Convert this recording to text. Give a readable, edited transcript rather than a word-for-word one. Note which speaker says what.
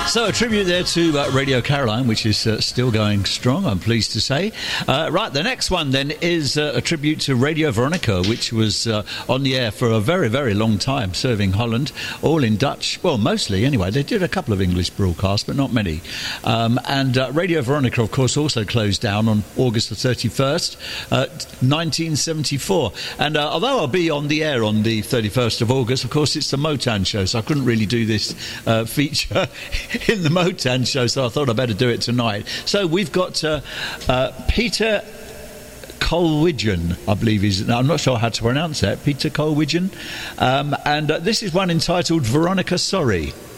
Speaker 1: So a tribute there to Radio Caroline, which is still going strong, I'm pleased to say. Right, the next one then is a tribute to Radio Veronica, which was on the air for a very, very long time, serving Holland, all in Dutch. Well, mostly anyway. They did a couple of English broadcasts, but not many. And Radio Veronica, of course, also closed down on August the 31st, 1974. And although I'll be on the air on the 31st of August, of course, it's the Motown show, so I couldn't really do this feature in the Motown show, so I thought I'd better do it tonight. So we've got Peter Colwidgen, I believe I'm not sure how to pronounce that, Peter Colwidgen, and this is one entitled Veronica Sorry.